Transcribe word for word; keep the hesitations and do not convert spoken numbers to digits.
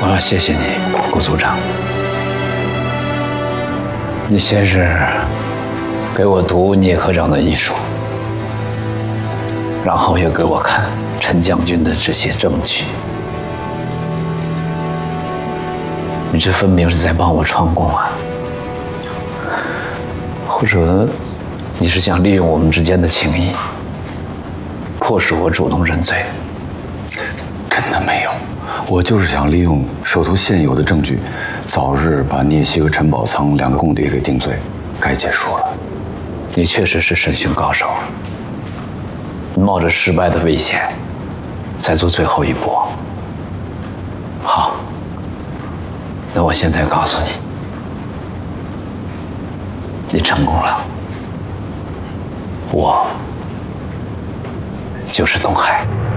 我要谢谢你，顾组长。你先是给我读聂科长的遗书，然后又给我看陈将军的这些证据。你这分明是在帮我串供啊！或者你是想利用我们之间的情谊，迫使我主动认罪？ 真的没有，我就是想利用手头现有的证据，早日把聂曦和陈宝仓两个共谍给定罪，该结束了。 你确实是审讯高手，你冒着失败的危险，再做最后一搏。好，那我现在告诉你，你成功了，我就是东海。